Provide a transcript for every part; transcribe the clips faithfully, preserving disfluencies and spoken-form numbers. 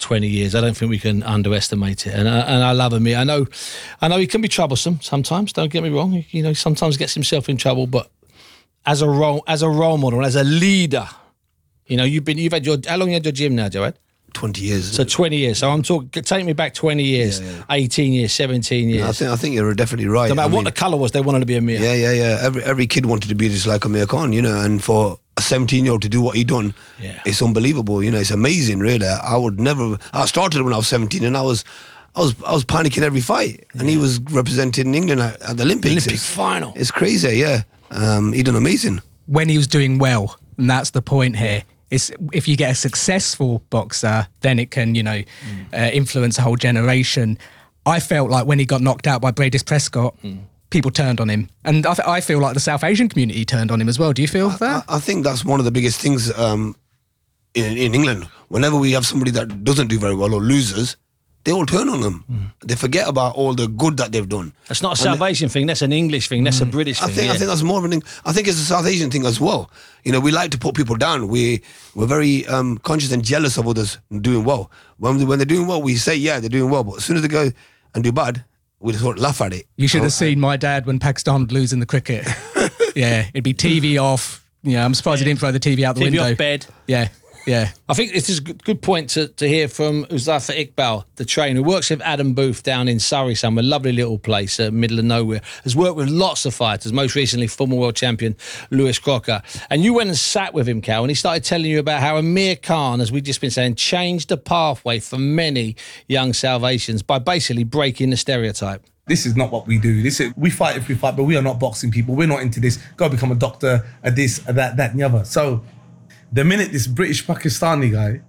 twenty years. I don't think we can underestimate it. And I, and I love Amir. I know, I know he can be troublesome sometimes. Don't get me wrong. You know, sometimes gets himself in trouble. But as a role, as a role model, as a leader, you know, you've been, you've had your. How long you had your gym now, Joed? twenty years. So twenty years. So I'm talking. Take me back twenty years, yeah, yeah. eighteen years, seventeen years. No, I think I think you're definitely right. No matter I what mean, the colour was, they wanted to be Amir. Yeah, yeah, yeah. Every every kid wanted to be just like Amir Khan, you know. And for a seventeen-year-old to do what he done, yeah. it's unbelievable. You know, it's amazing. Really, I would never. I started when I was seventeen, and I was. I was I was panicking every fight, and yeah. he was representing England at, at the Olympics. Olympic final. It's crazy, yeah. Um, he done amazing. When he was doing well, and that's the point here. It's, if you get a successful boxer, then it can, you know, mm. uh, influence a whole generation. I felt like when he got knocked out by Bradis Prescott, mm. people turned on him. And I, th- I feel like the South Asian community turned on him as well. Do you feel I, that? I, I think that's one of the biggest things um, in, in England. Whenever we have somebody that doesn't do very well or loses, they all turn on them. Mm. They forget about all the good that they've done. That's not a South Asian thing. That's an English thing. That's mm. a British I thing. Think, yeah. I think that's more of an. I think it's a South Asian thing as well. You know, we like to put people down. We we're very um, conscious and jealous of others doing well. When when they're doing well, we say yeah they're doing well. But as soon as they go and do bad, we just sort of laugh at it. You should have seen my dad when Pakistan would lose in the cricket. Yeah, it'd be T V off. Yeah, I'm surprised yeah. he didn't throw the T V out the T V window. Off bed. Yeah. Yeah, I think this is a good, good point to, to hear from Uzaifa Iqbal, the trainer, who works with Adam Booth down in Surrey somewhere, lovely little place, uh, middle of nowhere, has worked with lots of fighters, most recently former world champion Lewis Crocker. And you went and sat with him, Cal, and he started telling you about how Amir Khan, as we've just been saying, changed the pathway for many young South Asians by basically breaking the stereotype. This is not what we do. This is, we fight if we fight, but we are not boxing people. We're not into this. Go become a doctor, a this, a that, that, and the other. So the minute this British Pakistani guy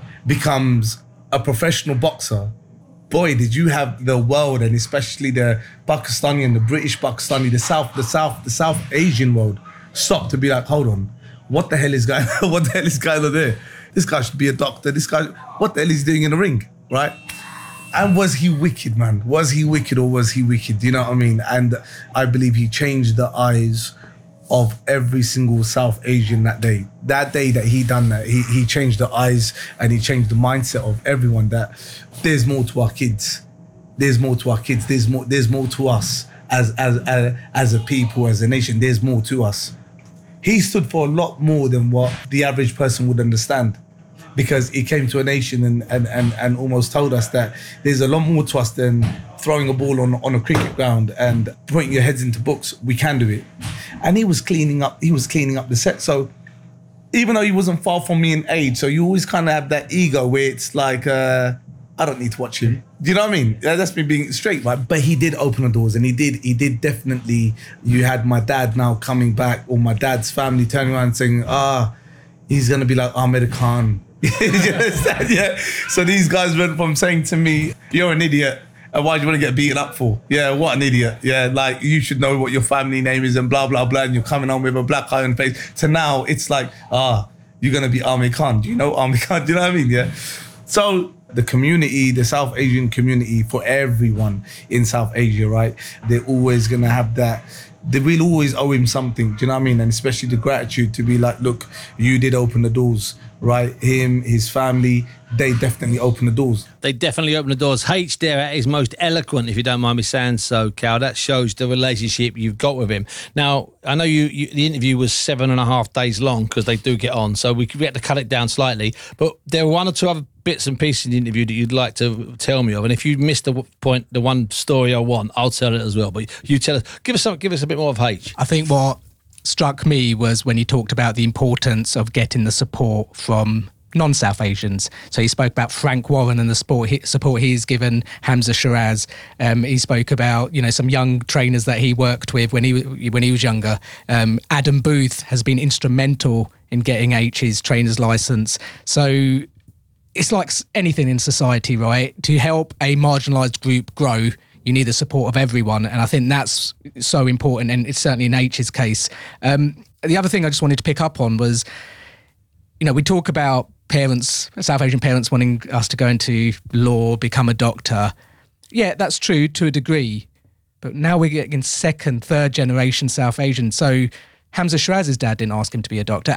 becomes a professional boxer, boy, did you have the world, and especially the Pakistani and the British Pakistani, the South, the South, the South Asian world, stop to be like, hold on, what the hell is going on? What the hell is going on there? This guy should be a doctor. This guy, what the hell is he doing in the ring, right? And was he wicked, man? Was he wicked or was he wicked? Do you know what I mean? And I believe he changed the eyes of every single South Asian that day. That day that he done that, he, he changed the eyes and he changed the mindset of everyone that there's more to our kids. There's more to our kids. There's more, there's more to us as, as, as, as a people, as a nation. There's more to us. He stood for a lot more than what the average person would understand, because he came to a nation and, and, and, and almost told us that there's a lot more to us than throwing a ball on, on a cricket ground and putting your heads into books. We can do it. And he was cleaning up, he was cleaning up the set. So even though he wasn't far from me in age, so you always kind of have that ego where it's like, uh, I don't need to watch him. Do you know what I mean? That's me being straight, right? But he did open the doors, and he did, he did definitely, you had my dad now coming back, or my dad's family turning around and saying, ah, he's going to be like Amir Khan. You understand? Yeah. So these guys went from saying to me, you're an idiot, and why do you want to get beaten up for? Yeah, what an idiot. Yeah, like you should know what your family name is and blah, blah, blah, and you're coming on with a black eye on your face. To now, it's like, ah, you're going to be Amir Khan. Do you know Amir Khan? Do you know what I mean? Yeah. So the community, the South Asian community, for everyone in South Asia, right? They're always going to have that. They will always owe him something. Do you know what I mean? And especially the gratitude to be like, look, you did open the doors, right? Him, his family, they definitely opened the doors. They definitely opened the doors. H there at his most eloquent, if you don't mind me saying so, Cal. That shows the relationship you've got with him. Now, I know you, you the interview was seven and a half days long, because they do get on, so we, we had to cut it down slightly. But there were one or two other bits and pieces in the interview that you'd like to tell me of. And if you missed the point, the one story I want, I'll tell it as well. But you tell us, give us some, give us a bit more of H. I think what struck me was when he talked about the importance of getting the support from non-South Asians. So he spoke about Frank Warren and the support, support he's given Hamza Shiraz. Um, he spoke about, you know, some young trainers that he worked with when he when he was younger. Um, Adam Booth has been instrumental in getting H's trainer's license. So it's like anything in society, right? To help a marginalised group grow, you need the support of everyone. And I think that's so important, and it's certainly in H's case. Um, the other thing I just wanted to pick up on was, you know, we talk about parents, South Asian parents wanting us to go into law, become a doctor. Yeah, that's true to a degree. But now we're getting second, third generation South Asian. So Hamza Shiraz's dad didn't ask him to be a doctor.